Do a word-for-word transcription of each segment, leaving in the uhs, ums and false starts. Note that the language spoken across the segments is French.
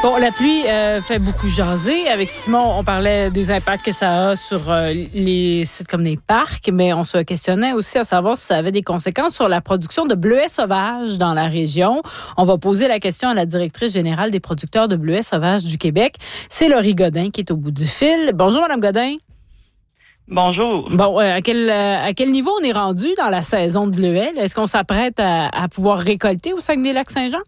Bon, la pluie euh, fait beaucoup jaser. Avec Simon, on parlait des impacts que ça a sur euh, les sites comme les parcs, mais on se questionnait aussi à savoir si ça avait des conséquences sur la production de bleuets sauvages dans la région. On va poser la question à la directrice générale des producteurs de bleuets sauvages du Québec. C'est Laurie Godin qui est au bout du fil. Bonjour, Madame Godin. Bonjour. Bon, euh, à quel euh, à quel niveau on est rendu dans la saison de bleuets? Est-ce qu'on s'apprête à, à pouvoir récolter au Saguenay-Lac-Saint-Jean?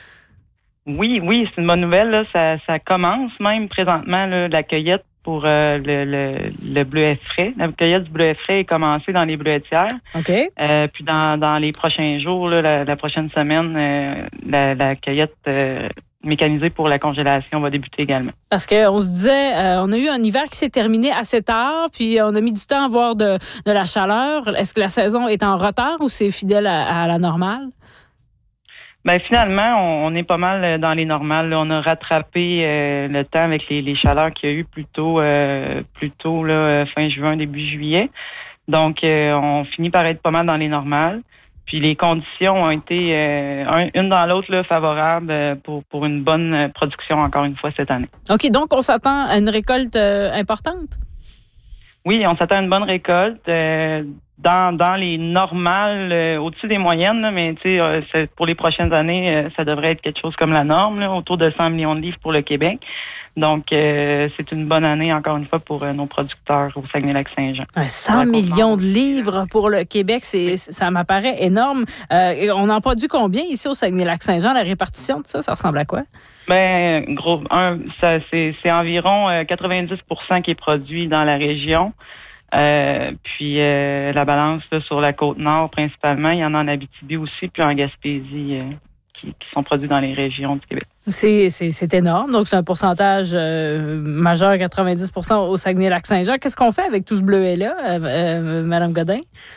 Oui, oui, c'est une bonne nouvelle. Là. Ça, ça commence même présentement là, la cueillette pour euh, le, le, le bleuet frais. La cueillette du bleuet frais est commencée dans les bleuetières. OK. Euh, puis dans, dans les prochains jours, là, la, la prochaine semaine, euh, la, la cueillette euh, mécanisée pour la congélation va débuter également. Parce qu'on se disait, euh, on a eu un hiver qui s'est terminé assez tard, puis on a mis du temps à avoir de, de la chaleur. Est-ce que la saison est en retard ou c'est fidèle à, à la normale? Ben finalement, on, on est pas mal dans les normales. Là. On a rattrapé euh, le temps avec les, les chaleurs qu'il y a eu plus tôt, euh, plus tôt là, fin juin, début juillet. Donc, euh, on finit par être pas mal dans les normales. Puis les conditions ont été euh, un, une dans l'autre là, favorables pour, pour une bonne production encore une fois cette année. OK, donc on s'attend à une récolte euh, importante? Oui, on s'attend à une bonne récolte. Euh, dans dans les normales, euh, au-dessus des moyennes, là, mais tu sais, euh, c'est, pour les prochaines années, euh, ça devrait être quelque chose comme la norme, là, autour de cent millions de livres pour le Québec. Donc, euh, c'est une bonne année, encore une fois, pour euh, nos producteurs au Saguenay-Lac-Saint-Jean. cent millions de livres pour le Québec, c'est, ça m'apparaît énorme. Euh, on en produit combien ici au Saguenay-Lac-Saint-Jean? La répartition de ça, ça ressemble à quoi? Ben, gros, un, ça, c'est, c'est environ euh, quatre-vingt-dix pour cent qui est produit dans la région. Euh, puis euh, la balance là, sur la Côte-Nord principalement, il y en a en Abitibi aussi, puis en Gaspésie euh, qui, qui sont produits dans les régions du Québec. C'est, c'est, c'est énorme. Donc, c'est un pourcentage euh, majeur, quatre-vingt-dix pour cent au Saguenay-Lac-Saint-Jean. Qu'est-ce qu'on fait avec tout ce bleuet-là, euh, euh, Mme Godin?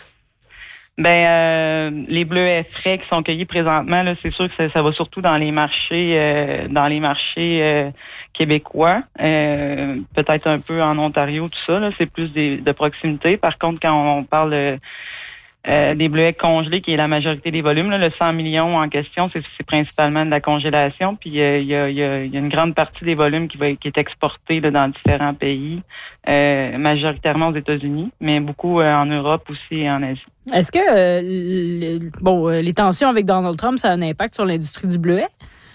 Ben, euh, les bleuets frais qui sont cueillis présentement, là, c'est sûr que ça, ça va surtout dans les marchés, euh, dans les marchés euh, québécois, euh, peut-être un peu en Ontario, tout ça. Là, c'est plus des, de proximité. Par contre, quand on parle euh, euh, des bleuets congelés, qui est la majorité des volumes, là, le cent millions en question, c'est, c'est principalement de la congélation. Puis euh, il y, a, y, a, y a une grande partie des volumes qui va qui est exportée là, dans différents pays, euh, majoritairement aux États-Unis, mais beaucoup euh, en Europe aussi et en Asie. Est-ce que euh, les, bon, euh, les tensions avec Donald Trump, ça a un impact sur l'industrie du bleuet?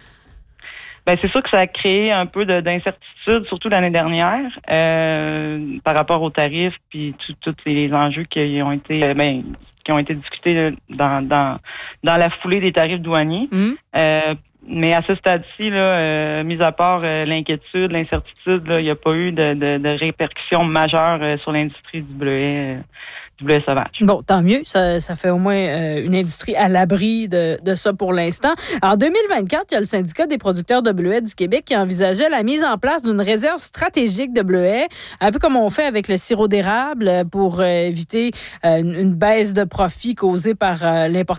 Ben c'est sûr que ça a créé un peu de, d'incertitude, surtout l'année dernière, euh, par rapport aux tarifs puis tous les enjeux qui ont été ben, qui ont été discutés dans dans dans la foulée des tarifs douaniers. Mmh. Euh, mais à ce stade-ci, là, euh, mis à part euh, l'inquiétude, l'incertitude, là, il n'y a pas eu de, de, de répercussions majeures euh, sur l'industrie du bleuet. Euh, bleuet sauvage. Bon, tant mieux. Ça, ça fait au moins euh, une industrie à l'abri de, de ça pour l'instant. En deux mille vingt-quatre, il y a le syndicat des producteurs de bleuets du Québec qui envisageait la mise en place d'une réserve stratégique de bleuets, un peu comme on fait avec le sirop d'érable pour euh, éviter euh, une, une baisse de profit causée par euh, l'importation